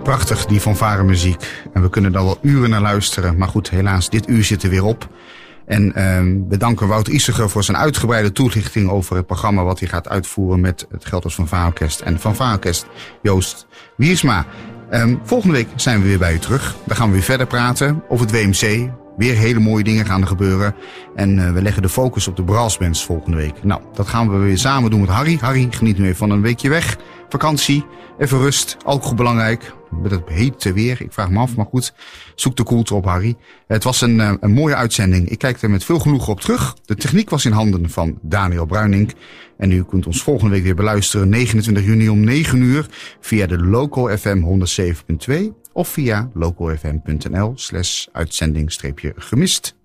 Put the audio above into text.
Prachtig, die fanfaremuziek. En we kunnen daar wel uren naar luisteren. Maar goed, helaas, dit uur zit er weer op. En we danken Wouter Ischinger voor zijn uitgebreide toelichting over het programma wat hij gaat uitvoeren met het Gelderse Fanfareorkest en Fanfareorkest Joost Wiersma. Volgende week zijn we weer bij u terug. Dan gaan we weer verder praten over het WMC. Weer hele mooie dingen gaan er gebeuren. En we leggen de focus op de brassbands volgende week. Nou, dat gaan we weer samen doen met Harry. Harry, geniet nu even van een weekje weg. Vakantie, even rust, alcohol belangrijk. Met het hete weer, ik vraag me af, maar goed. Zoek de koelte op, Harry. Het was een mooie uitzending. Ik kijk er met veel genoegen op terug. De techniek was in handen van Daniel Bruining. En u kunt ons volgende week weer beluisteren. 29 juni om 9 uur via de Local FM 107.2 of via localfm.nl/uitzending-gemist.